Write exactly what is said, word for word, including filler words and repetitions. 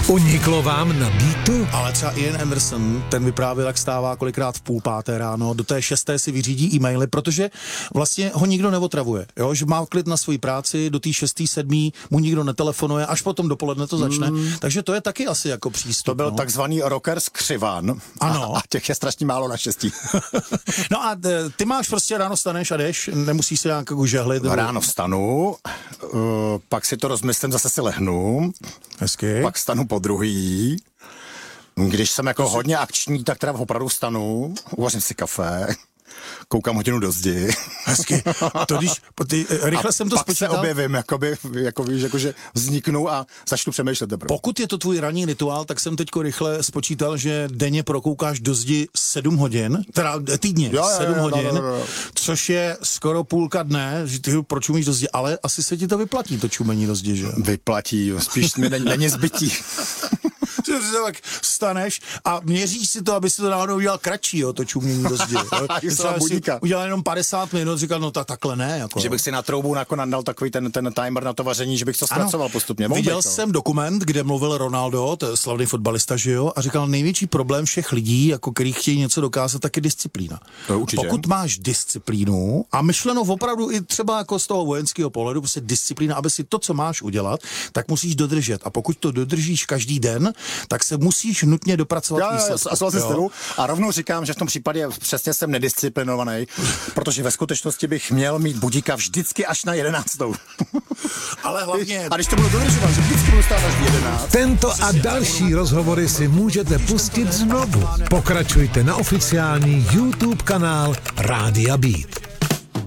Uniklo vám na Beatu? Ale třeba Ian Anderson, ten vyprávěl, jak stává kolikrát v půl páté ráno, do té šesté si vyřídí e-maily, protože vlastně ho nikdo neotravuje, jo? Že má klid na svoji práci, do té šestý, sedmý mu nikdo netelefonuje, až potom dopoledne to začne, mm. takže to je taky asi jako přístup. To byl no. takzvaný rocker z Křivan. Ano. A, a těch je strašně málo naštěstí. No a ty máš prostě ráno staneš a jdeš, nemusíš se nějak jako žehlit. Nebo... Ráno vstanu, uh, pak si to rozmyslím, zase si lehnu. Hezky. Pak vstanu po druhý. Když jsem jako hodně akční, tak teda opravdu vstanu, uvařím si kafe, koukám hodinu do zdi. Hezky. To když, ty, rychle a jsem to pak spočítal. se objevím, jakoby, jako víš, jakože vzniknu a začnu přemýšlet teprve. Pokud je to tvůj ranní rituál, tak jsem teďko rychle spočítal, že denně prokoukáš do zdi sedm hodin, teda týdně jo, jo, sedm jo, hodin, no, no, no. což je skoro půlka dne, že ty pročumíš do zdi, ale asi se ti to vyplatí, to čumení do zdi, že? Vyplatí, spíš mi není, není zbytí. Tak vstaneš a měříš si to, aby si to náhodou udělal kratší, jo, to čumění do zdi. Udělal jenom padesát minut, říkal, no tak takhle ne. Jako, že bych si na troubu nadal takový ten, ten timer na to vaření, že bych to zpracoval ano, postupně. Mohl viděl bych, no. jsem dokument, kde mluvil Ronaldo, to je slavný fotbalista, že jo, a říkal, největší problém všech lidí, jako který chtějí něco dokázat, tak je disciplína. No, pokud máš disciplínu a myšleno opravdu i třeba jako z toho vojenského pohledu, prostě disciplína, aby si to, co máš udělat, tak musíš dodržet. A pokud to dodržíš každý den, tak se musíš nutně dopracovat já, výsledku. Já, já, a rovnou říkám, že v tom případě přesně jsem nedisciplinovaný, protože ve skutečnosti bych měl mít budíka vždycky až na jedenáctou. Ale hlavně... A když to budu dodržovat, že vždycky budu stát až v jedenáct. Tento a další rozhovory si můžete pustit znovu. Pokračujte na oficiální YouTube kanál Rádia Beat.